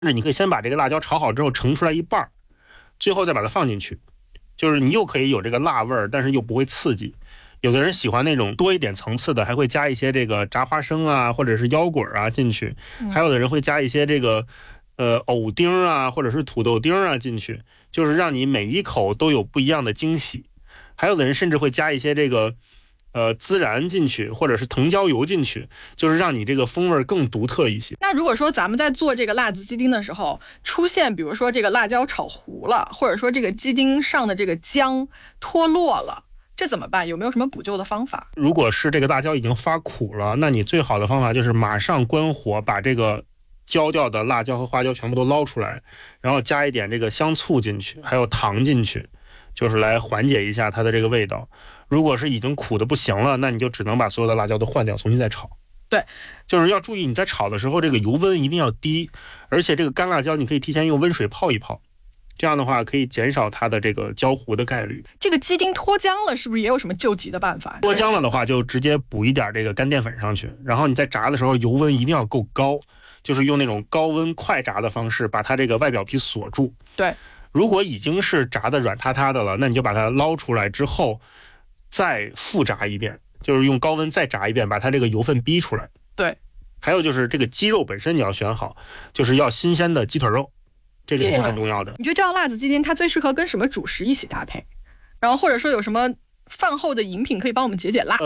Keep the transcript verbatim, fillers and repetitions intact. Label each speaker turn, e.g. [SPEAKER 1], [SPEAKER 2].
[SPEAKER 1] 那你可以先把这个辣椒炒好之后盛出来一半，最后再把它放进去，就是你又可以有这个辣味儿，但是又不会刺激。有的人喜欢那种多一点层次的，还会加一些这个炸花生啊，或者是腰果啊进去。还有的人会加一些这个呃藕丁啊，或者是土豆丁啊进去，就是让你每一口都有不一样的惊喜。还有的人甚至会加一些这个呃孜然进去，或者是藤椒油进去，就是让你这个风味更独特一些。
[SPEAKER 2] 那如果说咱们在做这个辣子鸡丁的时候，出现比如说这个辣椒炒糊了，或者说这个鸡丁上的这个姜脱落了，这怎么办？有没有什么补救的方法？
[SPEAKER 1] 如果是这个辣椒已经发苦了，那你最好的方法就是马上关火，把这个焦掉的辣椒和花椒全部都捞出来，然后加一点这个香醋进去，还有糖进去，就是来缓解一下它的这个味道。如果是已经苦的不行了，那你就只能把所有的辣椒都换掉，重新再炒。
[SPEAKER 2] 对，
[SPEAKER 1] 就是要注意你在炒的时候，这个油温一定要低，而且这个干辣椒你可以提前用温水泡一泡，这样的话可以减少它的这个焦糊的概率。
[SPEAKER 2] 这个鸡丁脱浆了，是不是也有什么救急的办法？
[SPEAKER 1] 脱浆了的话，就直接补一点这个干淀粉上去，然后你在炸的时候油温一定要够高，就是用那种高温快炸的方式把它这个外表皮锁住。
[SPEAKER 2] 对，
[SPEAKER 1] 如果已经是炸的软塌塌的了，那你就把它捞出来之后再复炸一遍，就是用高温再炸一遍，把它这个油分逼出来。
[SPEAKER 2] 对，
[SPEAKER 1] 还有就是这个鸡肉本身你要选好，就是要新鲜的鸡腿肉，这个也是很重要的。
[SPEAKER 2] 你觉得这样辣子鸡丁它最适合跟什么主食一起搭配？然后或者说有什么饭后的饮品可以帮我们解解辣？